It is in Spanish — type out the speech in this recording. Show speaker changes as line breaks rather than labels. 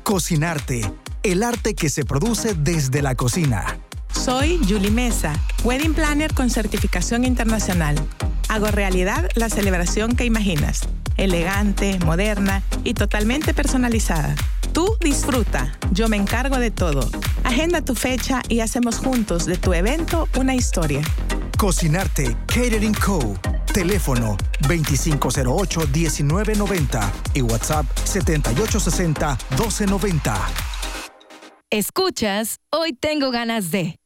Cocinarte, el arte que se produce desde la cocina.
Soy Julie Mesa, Wedding Planner con certificación internacional. Hago realidad la celebración que imaginas. Elegante, moderna y totalmente personalizada. Tú disfruta, yo me encargo de todo. Agenda tu fecha y hacemos juntos de tu evento una historia.
Cocinarte Catering Co. Teléfono 2508-1990 y WhatsApp 7860-1290.
Escuchas Hoy Tengo Ganas de